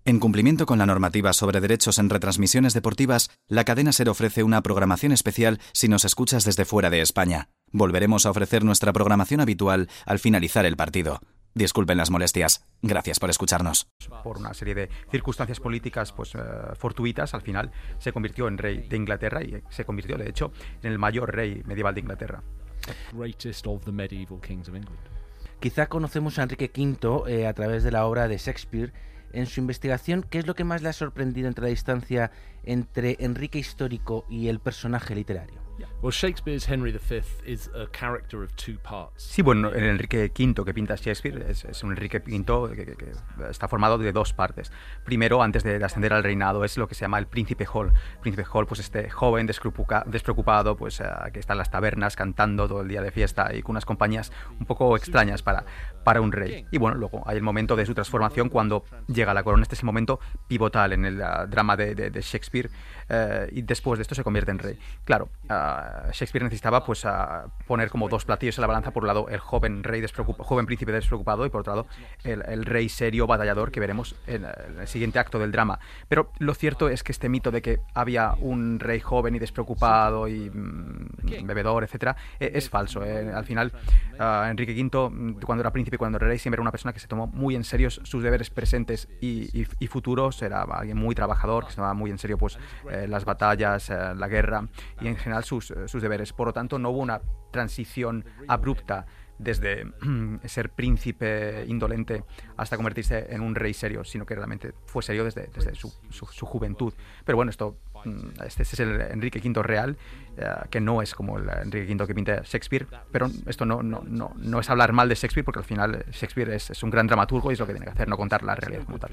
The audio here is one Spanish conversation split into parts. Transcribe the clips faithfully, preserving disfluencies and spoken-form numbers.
En cumplimiento con la normativa sobre derechos en retransmisiones deportivas, la cadena SER ofrece una programación especial si nos escuchas desde fuera de España. Volveremos a ofrecer nuestra programación habitual al finalizar el partido. Disculpen las molestias. Gracias por escucharnos. Por una serie de circunstancias políticas pues, uh, fortuitas, al final se convirtió en rey de Inglaterra y se convirtió, de hecho, en el mayor rey medieval de Inglaterra. Quizá conocemos a Enrique quinto eh, a través de la obra de Shakespeare. En su investigación, ¿qué es lo que más le ha sorprendido entre la distancia entre Enrique histórico y el personaje literario? Well, Shakespeare's Henry the Fifth is a character of two parts. Sí, bueno, el Enrique quinto que pinta Shakespeare es, es un Enrique quinto que, que, que está formado de dos partes. Primero, antes de, de ascender al reinado, es lo que se llama el Príncipe Hall. Príncipe Hall, pues este joven despreocupado, pues uh, que está en las tabernas cantando todo el día de fiesta y con unas compañías un poco extrañas para, para un rey. Y bueno, luego hay el momento de su transformación cuando llega a la corona. Este es el momento pivotal en el uh, drama de, de, de Shakespeare uh, y después de esto se convierte en rey. Claro, uh, Shakespeare necesitaba pues a poner como dos platillos en la balanza, por un lado el joven rey despreocupado, joven príncipe despreocupado y por otro lado el, el rey serio batallador que veremos en el siguiente acto del drama. Pero lo cierto es que este mito de que había un rey joven y despreocupado y mmm, bebedor, etcétera, eh, es falso. Eh. Al final uh, Enrique quinto, cuando era príncipe y cuando era rey, siempre era una persona que se tomó muy en serio sus deberes presentes y, y, y futuros. Era alguien muy trabajador, que se tomaba muy en serio pues eh, las batallas, eh, la guerra y en general sus sus deberes. Por lo tanto, no hubo una transición abrupta desde ser príncipe indolente hasta convertirse en un rey serio, sino que realmente fue serio desde, desde su, su, su juventud. Pero bueno, esto este, este es el Enrique quinto real, uh, que no es como el Enrique quinto que pinta Shakespeare, pero esto no, no, no, no es hablar mal de Shakespeare, porque al final Shakespeare es, es un gran dramaturgo y es lo que tiene que hacer, no contar la realidad como tal.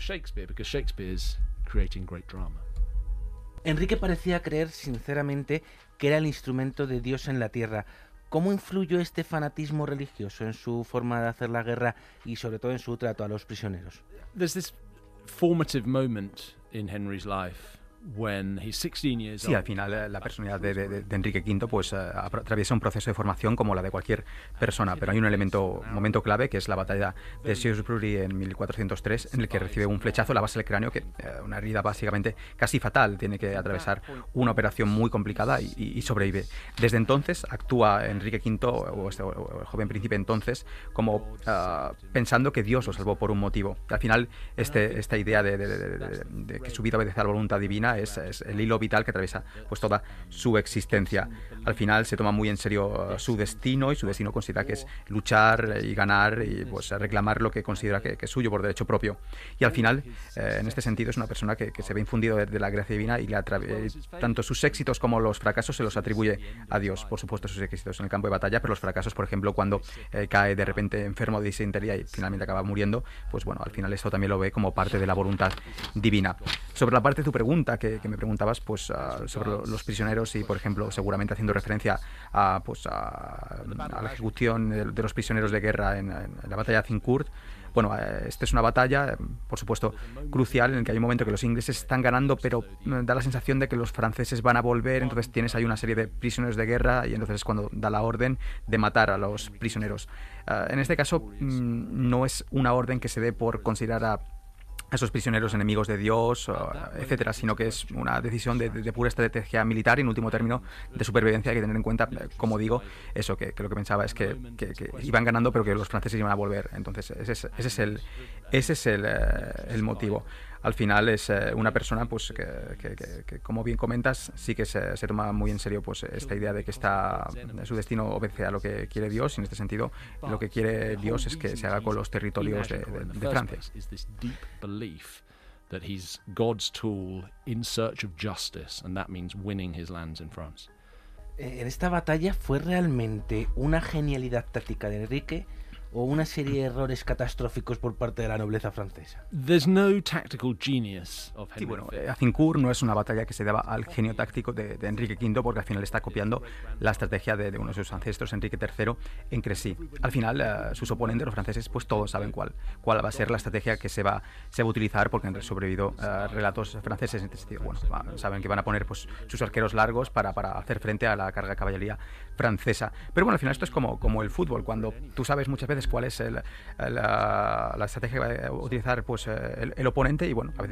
Enrique parecía creer sinceramente que era el instrumento de Dios en la tierra. ¿Cómo influyó este fanatismo religioso en su forma de hacer la guerra y sobre todo en su trato a los prisioneros? There's this formative moment in Henry's life. When he's sixteen years old. Sí, al final la personalidad de, de, de Enrique quinto pues uh, atraviesa un proceso de formación como la de cualquier persona, pero hay un elemento, un momento clave que es la batalla de Shrewsbury en mil cuatrocientos tres, en el que recibe un flechazo a la base del cráneo, que uh, una herida básicamente casi fatal, tiene que atravesar una operación muy complicada y, y, y sobrevive. Desde entonces actúa Enrique quinto, o, este, o el joven príncipe entonces, como uh, pensando que Dios lo salvó por un motivo. Al final este, esta idea de, de, de, de, de, de que su vida obedece a la voluntad divina Es, es el hilo vital que atraviesa pues toda su existencia. Al final se toma muy en serio uh, su destino, y su destino considera que es luchar y ganar y pues reclamar lo que considera que, que es suyo por derecho propio. Y al final, eh, en este sentido, es una persona que, que se ve infundido de, de la gracia divina y le atrae, tanto sus éxitos como los fracasos se los atribuye a Dios. Por supuesto, sus éxitos en el campo de batalla, pero los fracasos, por ejemplo, cuando eh, cae de repente enfermo de disentería y finalmente acaba muriendo, pues bueno, al final esto también lo ve como parte de la voluntad divina. Sobre la parte de tu pregunta que, que me preguntabas pues uh, sobre los prisioneros y, por ejemplo, seguramente haciendo referencia a, pues, a, a la ejecución de, de los prisioneros de guerra en, en la batalla de Azincourt. Bueno, esta es una batalla, por supuesto, crucial, en la que hay un momento que los ingleses están ganando, pero da la sensación de que los franceses van a volver. Entonces tienes ahí una serie de prisioneros de guerra y entonces es cuando da la orden de matar a los prisioneros. Uh, en este caso mmm, no es una orden que se dé por considerar a a esos prisioneros enemigos de Dios, etcétera, sino que es una decisión de, de, de pura estrategia militar y, en último término, de supervivencia. Hay que tener en cuenta, como digo, eso, que, que lo que pensaba es que, que, que iban ganando, pero que los franceses iban a volver. Entonces, ese es, ese es el, ese es el, el motivo. Al final es eh, una persona pues que, que, que, que, como bien comentas, sí que se, se toma muy en serio pues esta idea de que está su destino obedece a lo que quiere Dios, y en este sentido lo que quiere Dios es que se haga con los territorios de, de, de Francia. That he's God's tool in search of justice, and that means winning his lands in France. En esta batalla fue realmente una genialidad táctica de Enrique o una serie de errores catastróficos por parte de la nobleza francesa. There's no tactical genius of Henry Sí, bueno, the Fifth. Azincourt no es una batalla que se deba al genio táctico de, de Enrique quinto, porque al final está copiando la estrategia de, de uno de sus ancestros, Enrique tercero, en Crecy. Al final, uh, sus oponentes, los franceses, pues todos saben cuál, cuál va a ser la estrategia que se va, se va a utilizar, porque han sobrevivido uh, relatos franceses en este sentido. Bueno, va, saben que van a poner pues, sus arqueros largos para, para hacer frente a la carga de caballería francesa. Pero bueno, al final esto es como, como el fútbol, cuando tú sabes muchas veces cuál es el, la, la estrategia que va a utilizar pues, el, el oponente, y bueno, a veces